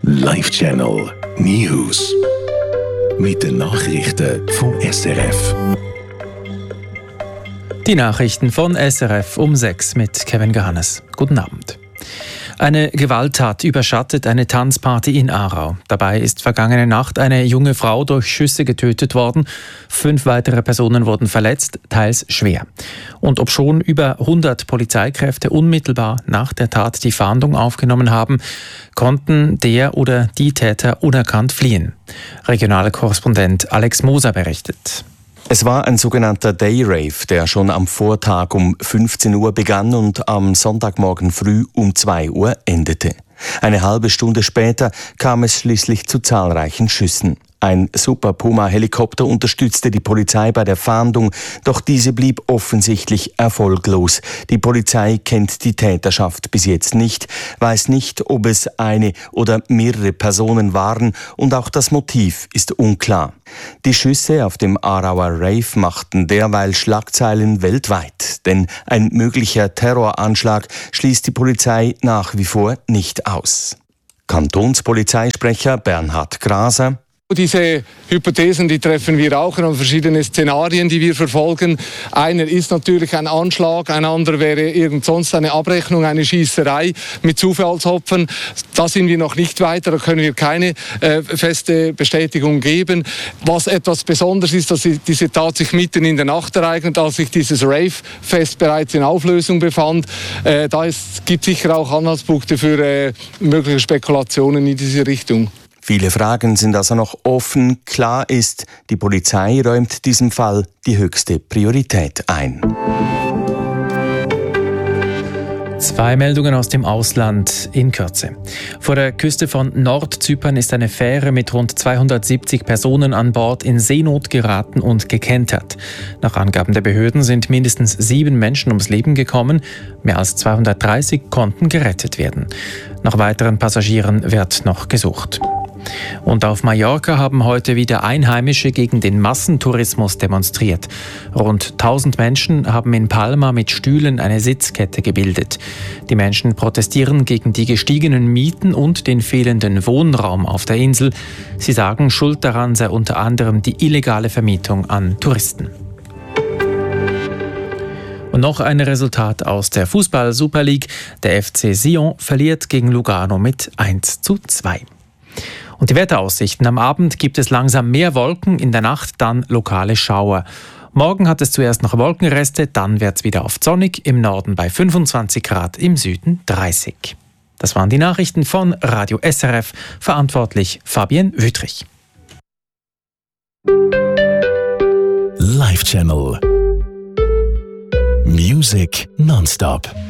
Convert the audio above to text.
Live Channel News. Mit den Nachrichten vom SRF. Die Nachrichten von SRF um 6 mit Kevin Gahannes. Guten Abend. Eine Gewalttat überschattet eine Tanzparty in Aarau. Dabei ist vergangene Nacht eine junge Frau durch Schüsse getötet worden. 5 weitere Personen wurden verletzt, teils schwer. Und obschon über 100 Polizeikräfte unmittelbar nach der Tat die Fahndung aufgenommen haben, konnten der oder die Täter unerkannt fliehen. Regionaler Korrespondent Alex Moser berichtet. Es war ein sogenannter Day-Rave, der schon am Vortag um 15 Uhr begann und am Sonntagmorgen früh um 2 Uhr endete. Eine halbe Stunde später kam es schließlich zu zahlreichen Schüssen. Ein Super Puma-Helikopter unterstützte die Polizei bei der Fahndung, doch diese blieb offensichtlich erfolglos. Die Polizei kennt die Täterschaft bis jetzt nicht, weiß nicht, ob es eine oder mehrere Personen waren und auch das Motiv ist unklar. Die Schüsse auf dem Aarauer Rave machten derweil Schlagzeilen weltweit, denn ein möglicher Terroranschlag schließt die Polizei nach wie vor nicht aus. Kantonspolizeisprecher Bernhard Graser: Diese Hypothesen, die treffen wir auch an verschiedene Szenarien, die wir verfolgen. Einer ist natürlich ein Anschlag, ein anderer wäre irgend sonst eine Abrechnung, eine Schießerei mit Zufallsopfern. Da sind wir noch nicht weiter, da können wir keine feste Bestätigung geben. Was etwas Besonderes ist, dass diese Tat sich mitten in der Nacht ereignet, als sich dieses Rave-Fest bereits in Auflösung befand. Gibt sicher auch Anhaltspunkte für mögliche Spekulationen in diese Richtung. Viele Fragen sind also noch offen. Klar ist, die Polizei räumt diesem Fall die höchste Priorität ein. 2 Meldungen aus dem Ausland in Kürze. Vor der Küste von Nordzypern ist eine Fähre mit rund 270 Personen an Bord in Seenot geraten und gekentert. Nach Angaben der Behörden sind mindestens 7 Menschen ums Leben gekommen. Mehr als 230 konnten gerettet werden. Nach weiteren Passagieren wird noch gesucht. Und auf Mallorca haben heute wieder Einheimische gegen den Massentourismus demonstriert. Rund 1000 Menschen haben in Palma mit Stühlen eine Sitzkette gebildet. Die Menschen protestieren gegen die gestiegenen Mieten und den fehlenden Wohnraum auf der Insel. Sie sagen, schuld daran sei unter anderem die illegale Vermietung an Touristen. Und noch ein Resultat aus der Fußball-Super League. Der FC Sion verliert gegen Lugano mit 1:2. Und die Wetteraussichten: Am Abend gibt es langsam mehr Wolken, in der Nacht dann lokale Schauer. Morgen hat es zuerst noch Wolkenreste, dann wird es wieder oft sonnig, im Norden bei 25 Grad, im Süden 30. Das waren die Nachrichten von Radio SRF, verantwortlich Fabienne Wüttrich. Live Channel Music nonstop.